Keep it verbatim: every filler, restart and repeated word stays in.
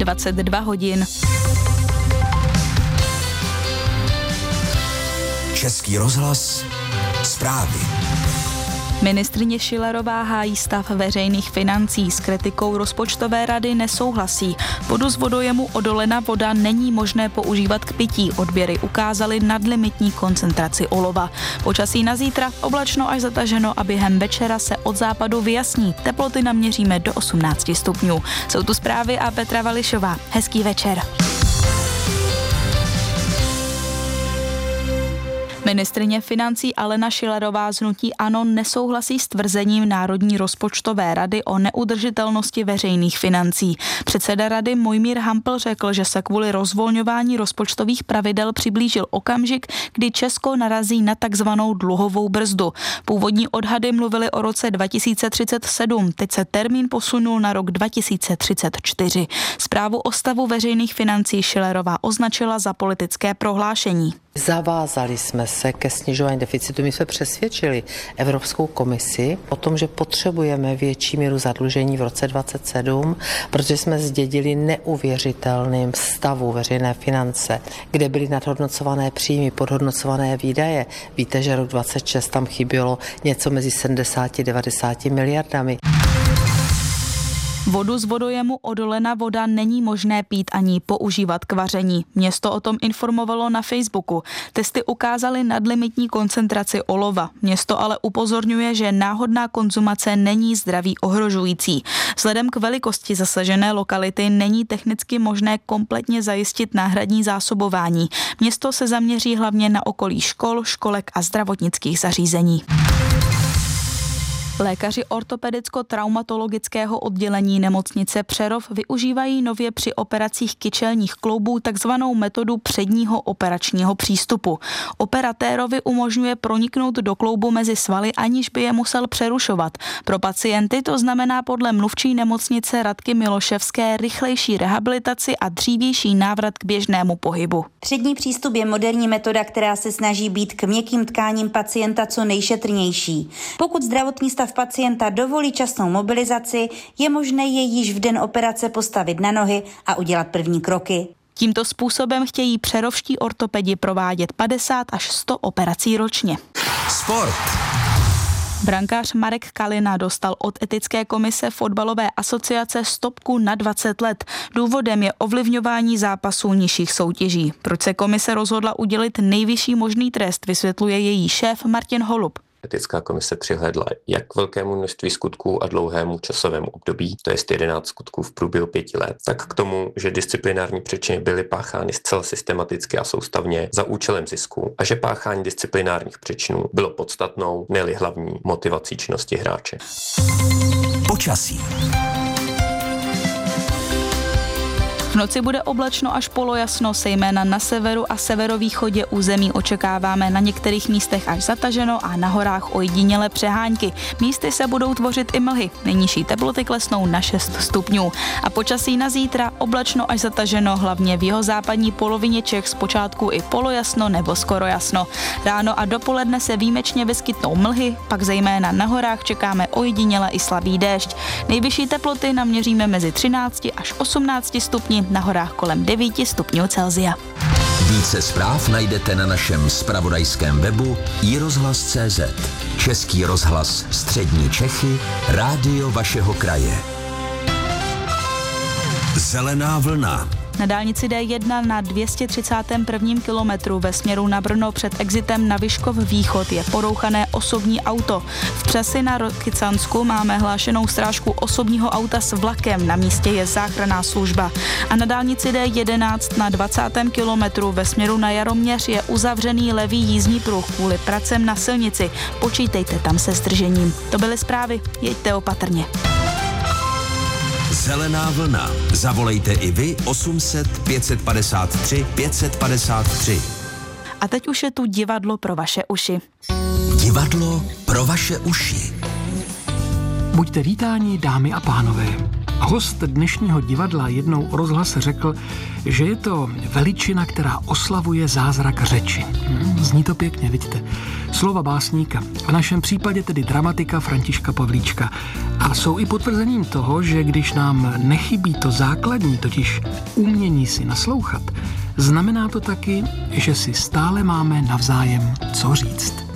dvacet dva hodin. Český rozhlas, zprávy. Ministryně Schillerová hájí stav veřejných financí, s kritikou rozpočtové rady nesouhlasí. Vodu z vodojemu Odolena voda není možné používat k pití. Odběry ukázaly nadlimitní koncentraci olova. Počasí na zítra oblačno až zataženo a během večera se od západu vyjasní. Teploty naměříme do osmnáct stupňů. Jsou tu zprávy a Petra Vališová. Hezký večer. Ministryně financí Alena Schillerová z hnutí ANO nesouhlasí s tvrzením Národní rozpočtové rady o neudržitelnosti veřejných financí. Předseda rady Mojmír Hampl řekl, že se kvůli rozvolňování rozpočtových pravidel přiblížil okamžik, kdy Česko narazí na takzvanou dluhovou brzdu. Původní odhady mluvily o roce dva tisíce třicet sedm, teď se termín posunul na rok dva tisíce třicet čtyři. Zprávu o stavu veřejných financí Schillerová označila za politické prohlášení. Zavázali jsme se ke snižování deficitu. My jsme přesvědčili Evropskou komisi o tom, že potřebujeme větší míru zadlužení v roce dvacet sedm, protože jsme zdědili neuvěřitelným stavu veřejné finance, kde byly nadhodnocované příjmy, podhodnocované výdaje. Víte, že rok dvacet šest tam chybělo něco mezi sedmdesát a devadesát miliardami. Vodu z vodojemu Odolena voda není možné pít ani používat k vaření. Město o tom informovalo na Facebooku. Testy ukázaly nadlimitní koncentraci olova. Město ale upozorňuje, že náhodná konzumace není zdraví ohrožující. Vzhledem k velikosti zasažené lokality není technicky možné kompletně zajistit náhradní zásobování. Město se zaměří hlavně na okolí škol, školek a zdravotnických zařízení. Lékaři ortopedicko-traumatologického oddělení nemocnice Přerov využívají nově při operacích kyčelních kloubů takzvanou metodu předního operačního přístupu. Operatérovi umožňuje proniknout do kloubu mezi svaly, aniž by je musel přerušovat. Pro pacienty to znamená podle mluvčí nemocnice Radky Miloševské rychlejší rehabilitaci a dřívější návrat k běžnému pohybu. Přední přístup je moderní metoda, která se snaží být k měkkým tkáním pacienta co nejšetrnější. Pokud zdravotní stav pacienta dovolí časnou mobilizaci, je možné jej již v den operace postavit na nohy a udělat první kroky. Tímto způsobem chtějí přerovští ortopedi provádět padesát až sto operací ročně. Sport. Brankář Marek Kalina dostal od etické komise fotbalové asociace stopku na dvacet let. Důvodem je ovlivňování zápasů nižších soutěží. Proč se komise rozhodla udělit nejvyšší možný trest, vysvětluje její šéf Martin Holub. Etická komise přihlédla jak k velkému množství skutků a dlouhému časovému období, to je jedenáct skutků v průběhu pěti let, tak k tomu, že disciplinární přečiny byly páchány zcela systematicky a soustavně za účelem zisku a že páchání disciplinárních přečinů bylo podstatnou, ne-li hlavní motivací činnosti hráče. Počasí. V noci bude oblačno až polojasno, zejména na severu a severovýchodě území očekáváme na některých místech až zataženo a na horách ojedinělé přehánky. Místy se budou tvořit i mlhy. Nejnižší teploty klesnou na šest stupňů. A počasí na zítra oblačno až zataženo, hlavně v jihozápadní polovině Čech zpočátku i polojasno nebo skoro jasno. Ráno a dopoledne se výjimečně vyskytnou mlhy, pak zejména na horách čekáme ojediněle i slabý déšť. Nejvyšší teploty naměříme mezi třináct až osmnáct stupni, na horách kolem devět stupňů Celsia. Více zpráv najdete na našem zpravodajském webu i rozhlas tečka cé zet. Český rozhlas Střední Čechy, rádio vašeho kraje. Zelená vlna. Na dálnici D jedna na dvě stě třicátém prvním kilometru ve směru na Brno před exitem na Vyškov východ je porouchané osobní auto. V Přesi na Rokycansku máme hlášenou strážku osobního auta s vlakem, na místě je záchranná služba. A na dálnici D jedenáct na dvacátém kilometru ve směru na Jaroměř je uzavřený levý jízdní pruh kvůli pracem na silnici. Počítejte tam se zdržením. To byly zprávy, jeďte opatrně. Zelená vlna. Zavolejte i vy osm set pět padesát tři pět padesát tři. A teď už je tu divadlo pro vaše uši. Divadlo pro vaše uši. Buďte vítáni, dámy a pánové. Host dnešního divadla jednou o rozhlase řekl, že je to veličina, která oslavuje zázrak řeči. Hmm, zní to pěkně, vidíte. Slova básníka, v našem případě tedy dramatika Františka Pavlíčka. A jsou i potvrzením toho, že když nám nechybí to základní, totiž umění si naslouchat, znamená to taky, že si stále máme navzájem co říct.